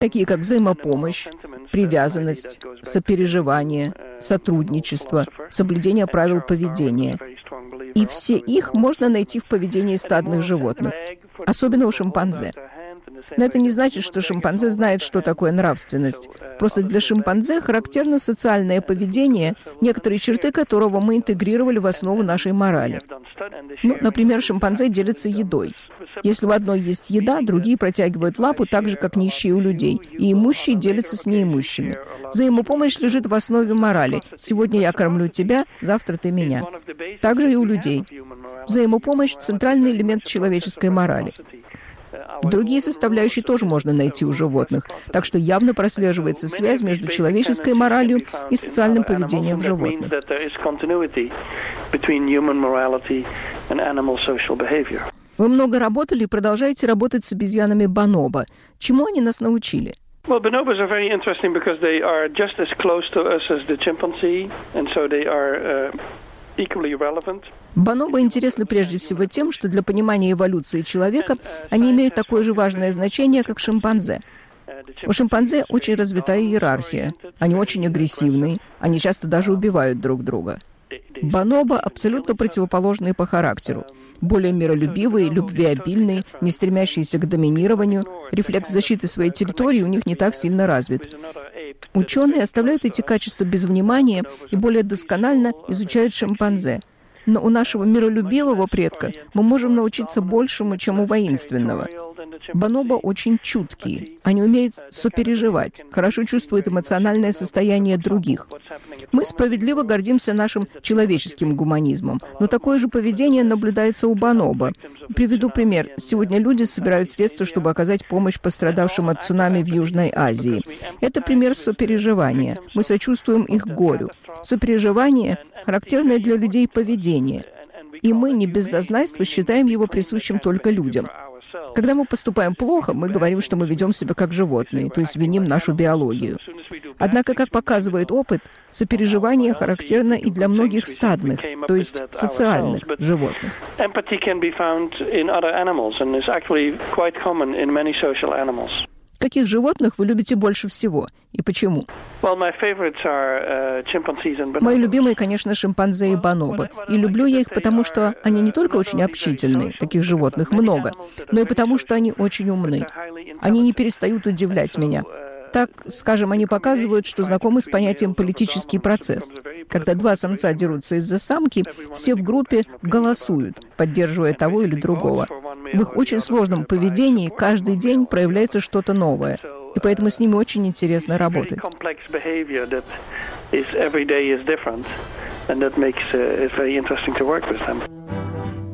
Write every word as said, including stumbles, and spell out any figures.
такие как взаимопомощь, привязанность, сопереживание, сотрудничество, соблюдение правил поведения. И все их можно найти в поведении стадных животных, особенно у шимпанзе. Но это не значит, что шимпанзе знает, что такое нравственность. Просто для шимпанзе характерно социальное поведение, некоторые черты которого мы интегрировали в основу нашей морали. Ну, например, шимпанзе делятся едой. Если у одной есть еда, другие протягивают лапу так же, как нищие у людей, и имущие делятся с неимущими. Взаимопомощь лежит в основе морали. Сегодня я кормлю тебя, завтра ты меня. Так же и у людей. Взаимопомощь – центральный элемент человеческой морали. Другие составляющие тоже можно найти у животных, так что явно прослеживается связь между человеческой моралью и социальным поведением животных. Вы много работали и продолжаете работать с обезьянами бонобо. Чему они нас научили? Well, bonobos are very interesting because they are just as close to us as the chimpanzee, and so they are uh, equally relevant. Бонобо интересны прежде всего тем, что для понимания эволюции человека они имеют такое же важное значение, как шимпанзе. У шимпанзе очень развитая иерархия. Они очень агрессивны, они часто даже убивают друг друга. Бонобо абсолютно противоположные по характеру. Более миролюбивые, любвеобильные, не стремящиеся к доминированию. Рефлекс защиты своей территории у них не так сильно развит. Ученые оставляют эти качества без внимания и более досконально изучают шимпанзе. Но у нашего миролюбивого предка мы можем научиться большему, чем у воинственного. Бонобо очень чуткие. Они умеют сопереживать, хорошо чувствуют эмоциональное состояние других. Мы справедливо гордимся нашим человеческим гуманизмом, но такое же поведение наблюдается у бонобо. Приведу пример. Сегодня люди собирают средства, чтобы оказать помощь пострадавшим от цунами в Южной Азии. Это пример сопереживания. Мы сочувствуем их горю. Сопереживание – характерное для людей поведение. И мы не без зазнайства считаем его присущим только людям. Когда мы поступаем плохо, мы говорим, что мы ведем себя как животные, то есть виним нашу биологию. Однако, как показывает опыт, сопереживание характерно и для многих стадных, то есть социальных животных. Каких животных вы любите больше всего и почему? Мои любимые, конечно, шимпанзе и бонобо. И люблю я их потому, что они не только очень общительные, таких животных много, но и потому, что они очень умны. Они не перестают удивлять меня. Так, скажем, они показывают, что знакомы с понятием «политический процесс». Когда два самца дерутся из-за самки, все в группе голосуют, поддерживая того или другого. В их очень сложном поведении каждый день проявляется что-то новое, и поэтому с ними очень интересно работать. And that makes uh, it very interesting to work with them.